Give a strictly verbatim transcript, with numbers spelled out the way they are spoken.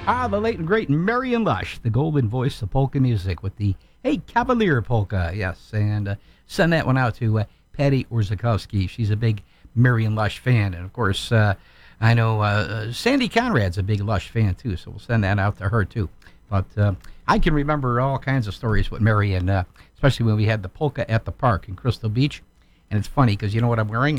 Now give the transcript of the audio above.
Ah, the late and great Marion Lush, the golden voice of polka music with the Hey Cavalier polka, yes. And uh, send that one out to uh, Patty Orzakowski. She's a big Marion Lush fan. And, of course, uh, I know uh, Sandy Conrad's a big Lush fan, too, so we'll send that out to her, too. But uh, I can remember all kinds of stories with Marion, uh, especially when we had the polka at the park in Crystal Beach. And it's funny because you know what I'm wearing?